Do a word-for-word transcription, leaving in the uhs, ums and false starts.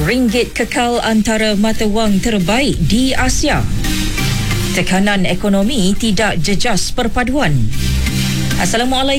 Ringgit kekal antara mata wang terbaik di Asia. Tekanan ekonomi tidak jejas perpaduan. Assalamualaikum.